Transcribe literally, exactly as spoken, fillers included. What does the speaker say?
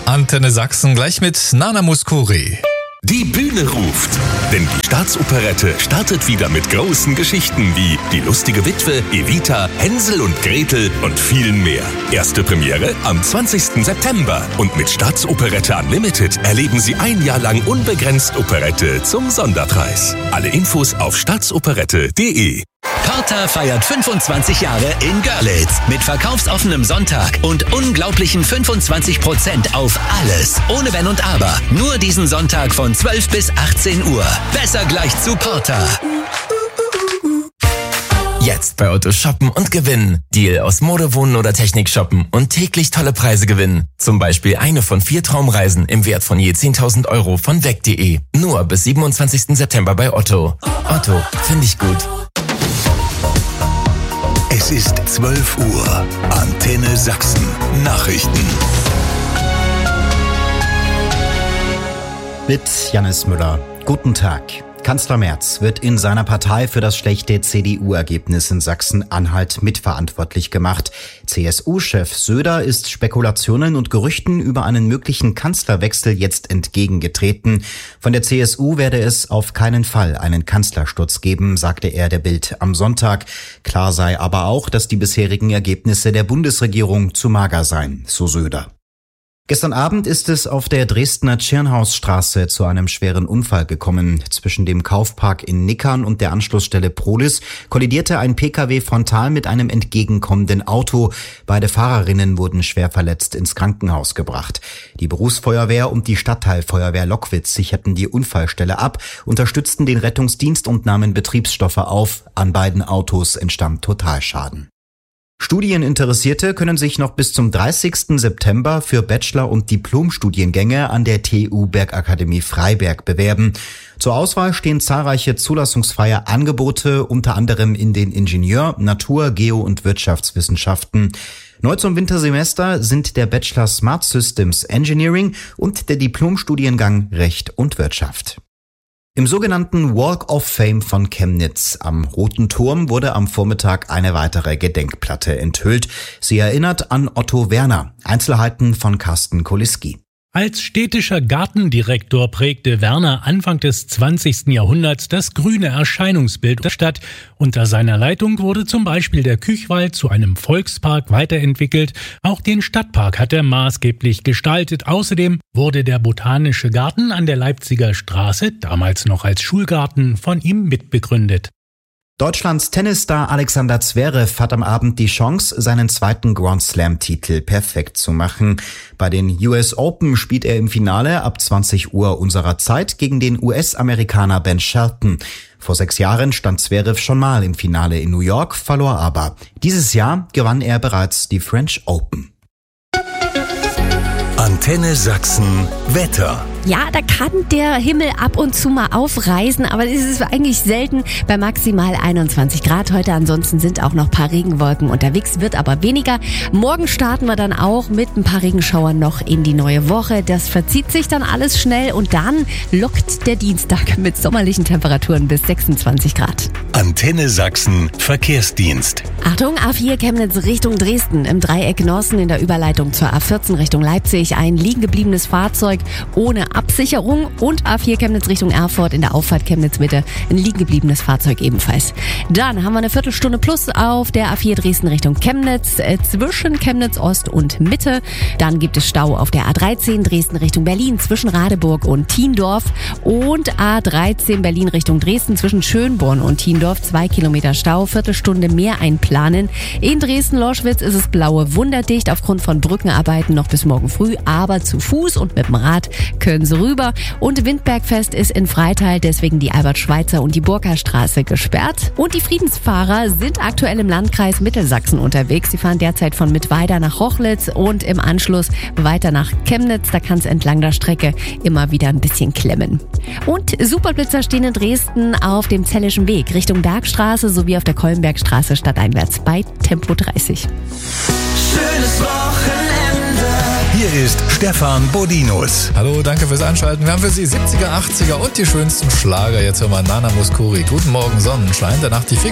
Antenne Sachsen gleich mit Nana Mouskouri. Die Bühne ruft, denn die Staatsoperette startet wieder mit großen Geschichten wie Die lustige Witwe, Evita, Hänsel und Gretel und vielen mehr. Erste Premiere am zwanzigsten September und mit Staatsoperette Unlimited erleben Sie ein Jahr lang unbegrenzt Operette zum Sonderpreis. Alle Infos auf staatsoperette punkt de. Porta feiert fünfundzwanzig Jahre in Görlitz mit verkaufsoffenem Sonntag und unglaublichen fünfundzwanzig Prozent auf alles, ohne Wenn und Aber. Nur diesen Sonntag von zwölf bis achtzehn Uhr. Besser gleich zu Porta. Jetzt bei Otto shoppen und gewinnen. Deal aus Mode, Wohnen oder Technik shoppen und täglich tolle Preise gewinnen. Zum Beispiel eine von vier Traumreisen im Wert von je zehntausend Euro von weg punkt de. Nur bis siebenundzwanzigsten September bei Otto. Otto, finde ich gut. Es ist zwölf Uhr. Antenne Sachsen. Nachrichten. Mit Jannis Müller. Guten Tag. Kanzler Merz wird in seiner Partei für das schlechte C D U-Ergebnis in Sachsen-Anhalt mitverantwortlich gemacht. C S U-Chef Söder ist Spekulationen und Gerüchten über einen möglichen Kanzlerwechsel jetzt entgegengetreten. Von der C S U werde es auf keinen Fall einen Kanzlersturz geben, sagte er der Bild am Sonntag. Klar sei aber auch, dass die bisherigen Ergebnisse der Bundesregierung zu mager seien, so Söder. Gestern Abend ist es auf der Dresdner Tschirnhausstraße zu einem schweren Unfall gekommen. Zwischen dem Kaufpark in Nickern und der Anschlussstelle Prolis kollidierte ein Pkw frontal mit einem entgegenkommenden Auto. Beide Fahrerinnen wurden schwer verletzt ins Krankenhaus gebracht. Die Berufsfeuerwehr und die Stadtteilfeuerwehr Lockwitz sicherten die Unfallstelle ab, unterstützten den Rettungsdienst und nahmen Betriebsstoffe auf. An beiden Autos entstand Totalschaden. Studieninteressierte können sich noch bis zum dreißigsten September für Bachelor- und Diplomstudiengänge an der T U Bergakademie Freiberg bewerben. Zur Auswahl stehen zahlreiche zulassungsfreie Angebote, unter anderem in den Ingenieur-, Natur-, Geo- und Wirtschaftswissenschaften. Neu zum Wintersemester sind der Bachelor Smart Systems Engineering und der Diplomstudiengang Recht und Wirtschaft. Im sogenannten Walk of Fame von Chemnitz am Roten Turm wurde am Vormittag eine weitere Gedenkplatte enthüllt. Sie erinnert an Otto Werner. Einzelheiten von Carsten Koliski. Als städtischer Gartendirektor prägte Werner Anfang des zwanzigsten Jahrhunderts das grüne Erscheinungsbild der Stadt. Unter seiner Leitung wurde zum Beispiel der Küchwald zu einem Volkspark weiterentwickelt. Auch den Stadtpark hat er maßgeblich gestaltet. Außerdem wurde der Botanische Garten an der Leipziger Straße, damals noch als Schulgarten, von ihm mitbegründet. Deutschlands Tennisstar Alexander Zverev hat am Abend die Chance, seinen zweiten Grand Slam-Titel perfekt zu machen. Bei den U S Open spielt er im Finale ab zwanzig Uhr unserer Zeit gegen den U S-Amerikaner Ben Shelton. Vor sechs Jahren stand Zverev schon mal im Finale in New York, verlor aber. Dieses Jahr gewann er bereits die French Open. Antenne Sachsen Wetter. Ja, da kann der Himmel ab und zu mal aufreißen, aber es ist eigentlich selten bei maximal einundzwanzig Grad heute. Ansonsten sind auch noch ein paar Regenwolken unterwegs, wird aber weniger. Morgen starten wir dann auch mit ein paar Regenschauern noch in die neue Woche. Das verzieht sich dann alles schnell und dann lockt der Dienstag mit sommerlichen Temperaturen bis sechsundzwanzig Grad. Antenne Sachsen Verkehrsdienst. Achtung, A vier Chemnitz Richtung Dresden. Im Dreieck Norsen in der Überleitung zur A vierzehn Richtung Leipzig ein liegen gebliebenes Fahrzeug ohne Absicherung und A vier Chemnitz Richtung Erfurt in der Auffahrt Chemnitz Mitte ein liegen gebliebenes Fahrzeug ebenfalls. Dann haben wir eine Viertelstunde plus auf der A vier Dresden Richtung Chemnitz äh, zwischen Chemnitz Ost und Mitte. Dann gibt es Stau auf der A dreizehn Dresden Richtung Berlin zwischen Radeburg und Thiendorf und A dreizehn Berlin Richtung Dresden zwischen Schönborn und Thiendorf. Zwei Kilometer Stau, Viertelstunde mehr einplanen. In Dresden-Loschwitz ist es blaue wunderdicht aufgrund von Brückenarbeiten noch bis morgen früh, aber zu Fuß und mit dem Rad können Sie rüber. Und Windbergfest ist in Freital, deswegen die Albert-Schweitzer und die Burka-Straße gesperrt. Und die Friedensfahrer sind aktuell im Landkreis Mittelsachsen unterwegs. Sie fahren derzeit von Mittweida nach Rochlitz und im Anschluss weiter nach Chemnitz. Da kann es entlang der Strecke immer wieder ein bisschen klemmen. Und Superblitzer stehen in Dresden auf dem Zellischen Weg Richtung Bergstraße sowie auf der Kollenbergstraße stadteinwärts bei Tempo dreißig. Schönes Wochenende. Hier ist Stefan Bodinus. Hallo, danke fürs Einschalten. Wir haben für Sie siebziger, achtziger und die schönsten Schlager. Jetzt hören wir Nana Mouskouri. Guten Morgen, Sonnenschein. Danach die Fix.